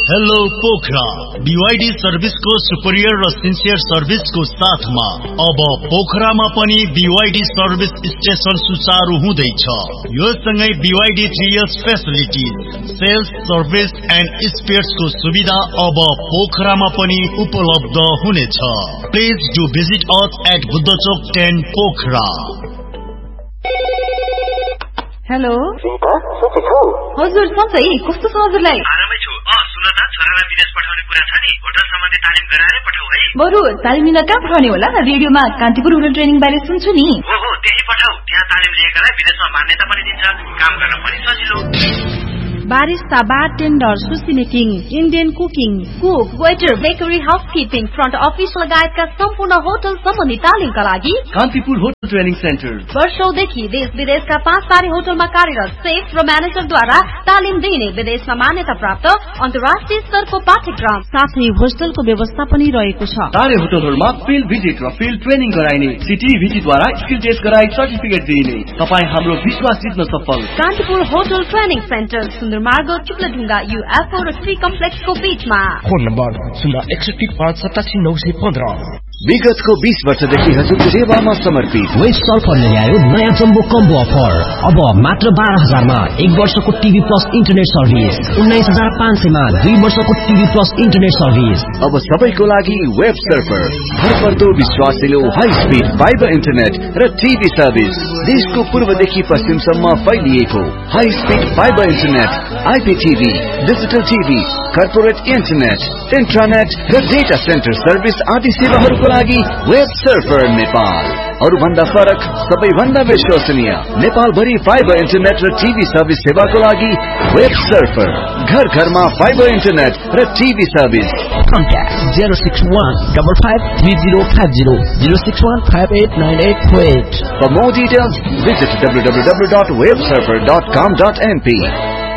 Hello Pokhara BYD सर्भिसको superior र sincere सर्भिसको साथमा अब पोखरामा पनि BYD सर्भिस स्टेशन सुचारू हुँदैछ। यो सँगै BYD 3 years facilities, sales, service and spheres को सुविधा अब पोखरामा पनि उपलब्ध हुनेछ। Please do visit us at Buddha Chowk 10 Pokhara. Hello हजुर सबै कस्तो छ हजुरलाई? आरामै छु। सुन त छोरालाई विदेश पठाउने कुरा छ नि, होटल सम्बन्धी तालिम गराएरै पठाऊ है। बरु तालिम लिन कहाँ पठाउने होला? रेडियोमा कान्तिपुर होटल ट्रेनिङ बारे सुन्छु नि। हो त्यही पठाऊ। त्यहाँ तालिम लिएकालाई विदेशमा मान्यता पनि दिन्छ, काम गर्न पनि सजिलो। Barista, bartender, sushi making, Indian cooking, cook, waiter, bakery, housekeeping, front office लगायतका सम्पूर्ण होटल सम्बन्धी तालिमका लागि कान्तिपुर होटल ट्रेनिङ सेन्टर वर्षौंदेखि देश विदेशका 5 तारे होटलमा कार्यरत सेफ र म्यानेजरद्वारा तालिम दिइने विदेशमा मान्यता प्राप्त अन्तर्राष्ट्रिय स्तरको पाठ्यक्रम साथै होस्टलको व्यवस्था पनि रहेको छ। तारे होटलहरुमा फिल्ड भिजिट र फिल्ड ट्रेनिङ गराइने, सिटी भिजिटद्वारा स्किल टेस्ट गराई सर्टिफिकेट दिइने। तपाई हाम्रो विश्वास जित्न सफल। कान्तिपुर होटल ट्रेनिङ सेन्टर मार्ग चुक्लाढुङ्गा UFO र श्री कम्प्लेक्स को बीचमा। Phone number 061587915। विगतको 20 वर्षदेखि हजुरको सेवामा समर्पित वेस्ट सल्फरले ल्यायो नयाँ जम्बो कम्बो अफर। अब मात्र 12,000 मा 1 वर्षको टिभी प्लस इन्टरनेट सर्भिस, 19,500 मा 2 वर्षको टिभी प्लस इन्टरनेट सर्भिस। अब सबैको लागि वेब सर्भर, भरपर्दो विश्वासिलो हाई स्पिड फाइबर इन्टरनेट र टिभी सर्भिस। देशको पूर्वदेखि पश्चिमसम्म फैलिएको high speed fibre internet, IPTV, digital TV, corporate internet, इन्ट्रानेट र डेटा सेन्टर सर्भिस आदि सेवाहरूको लागि वेब सर्भर नेपाल। अरूभन्दा फरक, सबैभन्दा विश्वसनीय, नेपाल भरि फाइबर इन्टरनेट र टिभी सर्भिस सेवाको लागि वेब सर्भर। घर घरमा फाइबर इन्टरनेट र TV service. Contact 061553050 061589848. For more details, visit www.webserver.com.np.